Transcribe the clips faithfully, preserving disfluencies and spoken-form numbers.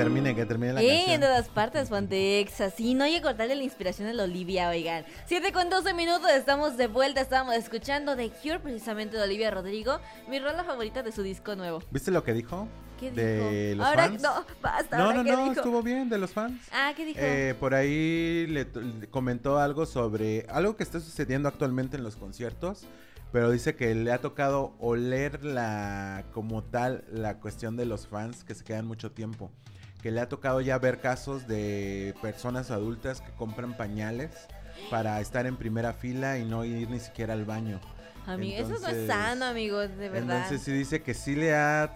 termine, que termine la Eh, canción. en todas partes, Fantex. Así, no hay que cortarle la inspiración a la Olivia, oigan. siete con doce minutos, estamos de vuelta. Estábamos escuchando The Cure, precisamente de Olivia Rodrigo. Mi rola favorita de su disco nuevo. ¿Viste lo que dijo? ¿Qué dijo? De los ahora, fans. No, basta. No, ahora, no, ¿qué no, dijo? estuvo bien de los fans. Ah, ¿qué dijo? Eh, por ahí le, le comentó algo sobre algo que está sucediendo actualmente en los conciertos, pero dice que le ha tocado oler la como tal la cuestión de los fans que se quedan mucho tiempo, que le ha tocado ya ver casos de personas adultas que compran pañales para estar en primera fila y no ir ni siquiera al baño. Amigo, eso no es Entonces- sano, amigos, de verdad. Entonces sí dice que sí le ha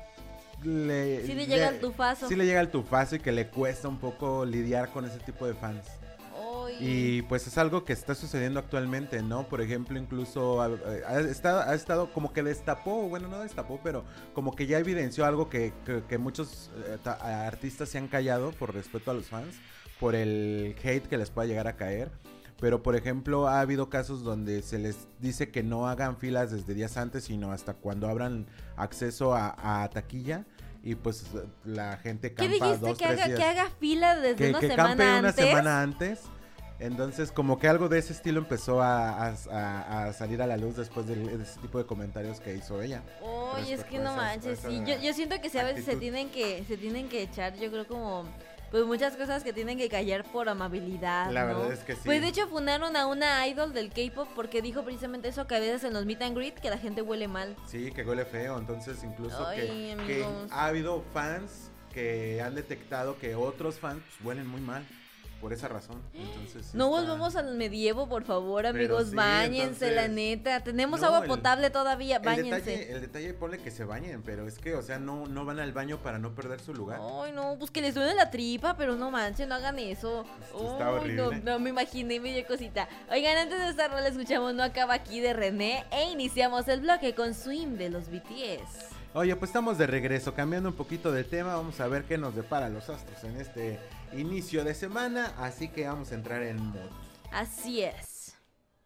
le, Sí le llega el tufazo. Sí le llega el tufazo y que le cuesta un poco lidiar con ese tipo de fans. Ay. Y pues es algo que está sucediendo actualmente, ¿no? Por ejemplo, incluso ha, ha estado, ha estado como que destapó, bueno, no destapó, pero como que ya evidenció algo que, que, que muchos eh, ta- artistas se han callado por respeto a los fans, por el hate que les pueda llegar a caer. Pero, por ejemplo, ha habido casos donde se les dice que no hagan filas desde días antes, sino hasta cuando abran acceso a, a taquilla. Y pues la gente ¿Qué campa dijiste? dos, que, tres haga, días. que haga fila desde Que, una que semana campe una antes. semana antes. Entonces, como que algo de ese estilo empezó a, a- a- a salir a la luz después de, de ese tipo de comentarios que hizo ella. Oye, es Respecto que a no esas- manches, esa sí. Yo, yo siento que sí, a veces se actitud. tienen que, se tienen que echar, yo creo como, pues muchas cosas que tienen que callar por amabilidad, La ¿no? verdad es que sí. Pues de hecho funaron a una idol del K-pop porque dijo precisamente eso que a veces en los meet and greet que la gente huele mal. Sí, que huele feo. Entonces, incluso Ay, que, que amigos. ha habido fans que han detectado que otros fans pues, huelen muy mal. Por esa razón. Entonces, sí No está- volvamos al medievo, por favor, amigos, sí, báñense, la entonces- neta. Tenemos No, agua el- potable todavía, El báñense. detalle, el detalle ponle que se bañen, pero es que, o sea, no, no van al baño para no perder su lugar. Ay, no, pues que les duele la tripa, pero no manchen, no hagan eso. Esto está Ay, horrible. No, no me imaginé, me dio cosita. Oigan, antes de esta rola escuchamos No Acaba Aquí de René e iniciamos el bloque con Swim de los B T S. Oye, pues estamos de regreso, cambiando un poquito de tema, vamos a ver qué nos depara los astros en este inicio de semana, así que vamos a entrar en mood. Así es.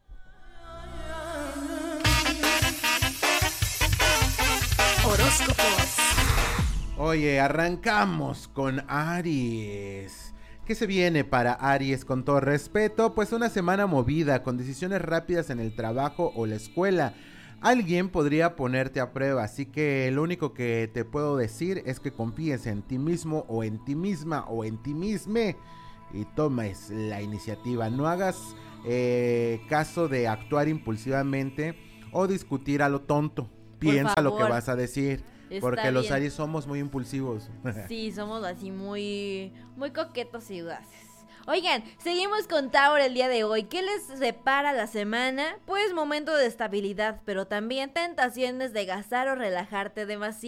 Horóscopos. Oye, arrancamos con Aries. ¿Qué se viene para Aries? Con todo respeto, pues una semana movida, con decisiones rápidas en el trabajo o la escuela. Alguien podría ponerte a prueba, así que lo único que te puedo decir es que confíes en ti mismo o en ti misma o en ti misme y tomes la iniciativa. No hagas eh, caso de actuar impulsivamente o discutir a lo tonto. Piensa lo que favor. vas a decir, Está porque los bien. Aries somos muy impulsivos. Sí, somos así muy, muy coquetos y audaces. Oigan, seguimos con Tauro el día de hoy. ¿Qué les separa la semana? Pues momento de estabilidad, pero también tentaciones de gastar o relajarte demasiado.